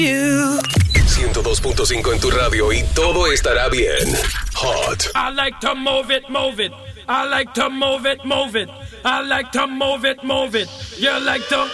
102.5 en tu radio y todo estará bien. Hot. I like to move it, move it. I like to move it, move it. I like to move it, move it. You like to